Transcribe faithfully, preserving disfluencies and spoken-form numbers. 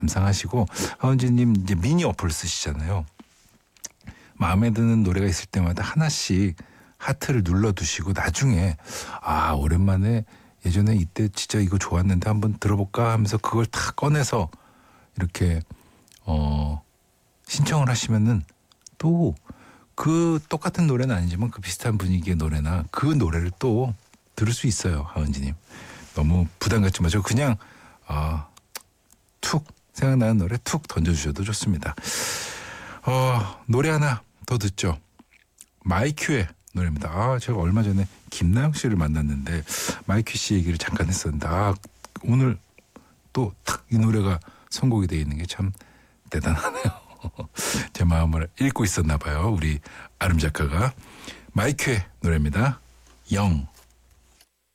감상하시고 하은지님 이제 미니 어플 쓰시잖아요. 마음에 드는 노래가 있을 때마다 하나씩 하트를 눌러두시고 나중에 아 오랜만에 예전에 이때 진짜 이거 좋았는데 한번 들어볼까 하면서 그걸 다 꺼내서 이렇게 어 신청을 하시면은 또 그 똑같은 노래는 아니지만 그 비슷한 분위기의 노래나 그 노래를 또 들을 수 있어요. 하은지님 너무 부담 갖지 마시고 그냥 아, 툭 생각나는 노래 툭 던져주셔도 좋습니다. 어, 노래 하나 더 듣죠. 마이큐의 노래입니다. 아, 제가 얼마 전에 김나영 씨를 만났는데 마이큐 씨 얘기를 잠깐 했었는데 아, 오늘 또 탁 이 노래가 선곡이 되어 있는 게 참 대단하네요. 제 마음을 읽고 있었나 봐요. 우리 아름 작가가. 마이큐의 노래입니다. 영.